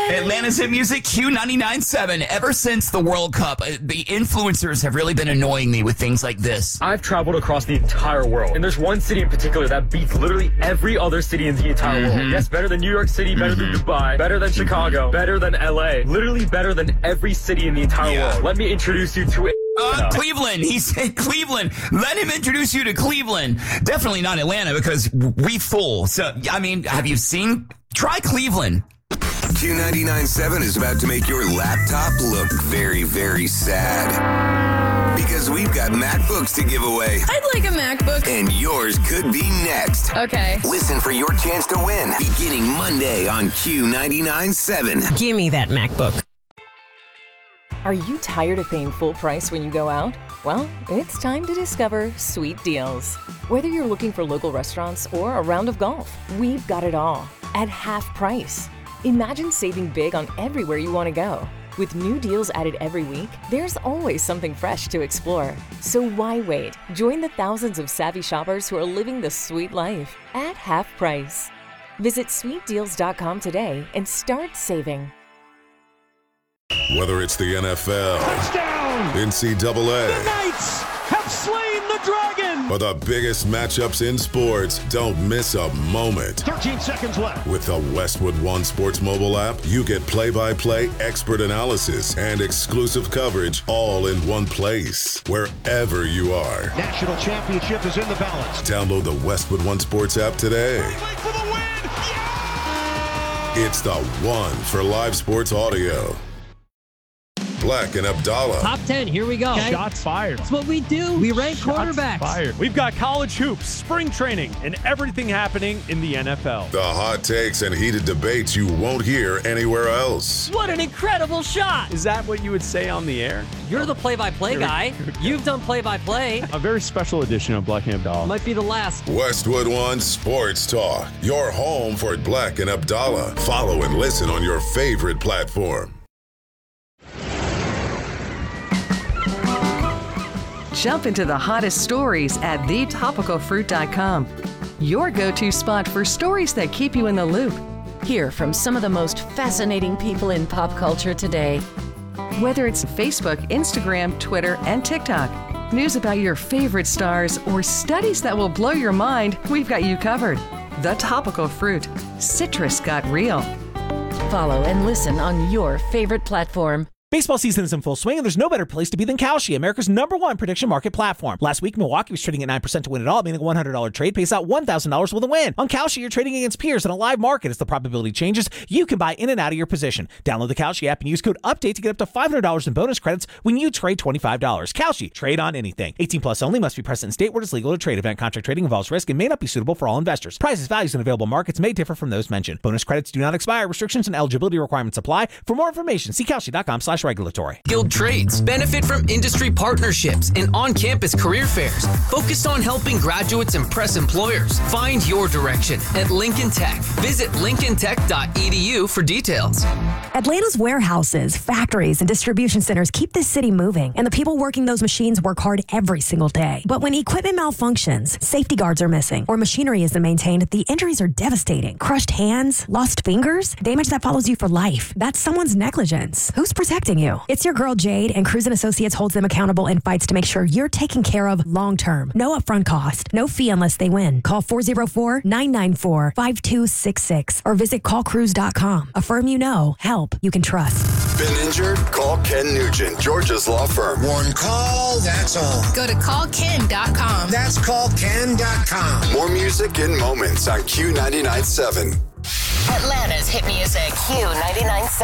Atlanta's Hit Music, Q99.7. Ever since the World Cup, the influencers have really been annoying me with things like this. I've traveled across the entire world, and there's one city in particular that beats literally every other city in the entire world. Yes, better than New York City, better than Dubai, better than Chicago, better than LA, literally better than every city in the entire world. Let me introduce you to Cleveland. He said Cleveland. Let him introduce you to Cleveland. Definitely not Atlanta because we full. So, I mean, have you seen? Try Cleveland. Q99.7 is about to make your laptop look very, very sad. Because we've got MacBooks to give away. I'd like a MacBook. And yours could be next. Okay. Listen for your chance to win beginning Monday on Q99.7. Give me that MacBook. Are you tired of paying full price when you go out? Well, it's time to discover Sweet Deals. Whether you're looking for local restaurants or a round of golf, we've got it all at half price. Imagine saving big on everywhere you want to go. With new deals added every week, there's always something fresh to explore. So why wait? Join the thousands of savvy shoppers who are living the sweet life at half price. Visit sweetdeals.com today and start saving. Whether it's the NFL, touchdown, NCAA, the Knights have slain the dragon, or the biggest matchups in sports, don't miss a moment. 13 seconds left. With the Westwood One Sports mobile app, you get play-by-play expert analysis and exclusive coverage all in one place, wherever you are. National championship is in the balance. Download the Westwood One Sports app today. For the win. Yeah! It's the one for live sports audio. Black and Abdallah. Top 10, here we go. Okay. Shots fired. That's what we do. We rank quarterbacks. Fired. We've got college hoops, spring training, and everything happening in the NFL. The hot takes and heated debates you won't hear anywhere else. What an incredible shot. Is that what you would say on the air? You're the play-by-play guy. You've done play-by-play. A very special edition of Black and Abdallah. Might be the last. Westwood One Sports Talk. Your home for Black and Abdallah. Follow and listen on your favorite platform. Jump into the hottest stories at thetopicalfruit.com. Your go-to spot for stories that keep you in the loop. Hear from some of the most fascinating people in pop culture today. Whether it's Facebook, Instagram, Twitter, and TikTok, news about your favorite stars, or studies that will blow your mind, we've got you covered. The Topical Fruit. Citrus got real. Follow and listen on your favorite platform. Baseball season is in full swing, and there's no better place to be than Kalshi, America's #1 prediction market platform. Last week, Milwaukee was trading at 9% to win it all, meaning a $100 trade pays out $1,000 with a win. On Kalshi, you're trading against peers in a live market. As the probability changes, you can buy in and out of your position. Download the Kalshi app and use code UPDATE to get up to $500 in bonus credits when you trade $25. Kalshi, trade on anything. 18 plus only, must be present in state where it's legal to trade. Event contract trading involves risk and may not be suitable for all investors. Prices, values, and available markets may differ from those mentioned. Bonus credits do not expire. Restrictions and eligibility requirements apply. For more information, see Kalshi.com/regulatory. Skilled trades benefit from industry partnerships and on-campus career fairs focused on helping graduates impress employers. Find your direction at Lincoln Tech. Visit lincolntech.edu for details. Atlanta's warehouses, factories, and distribution centers keep this city moving, and the people working those machines work hard every single day. But when equipment malfunctions, safety guards are missing, or machinery isn't maintained, the injuries are devastating. Crushed hands, lost fingers, damage that follows you for life. That's someone's negligence. Who's protecting you? It's your girl Jade, and Cruz & Associates holds them accountable and fights to make sure you're taken care of long-term. No upfront cost, no fee unless they win. Call 404-994-5266 or visit callcruz.com. A firm you know, help you can trust. Been injured? Call Ken Nugent, Georgia's law firm. One call, that's all. Go to callken.com. That's callken.com. More music and moments on Q99.7. Atlanta's hit music, Q99.7.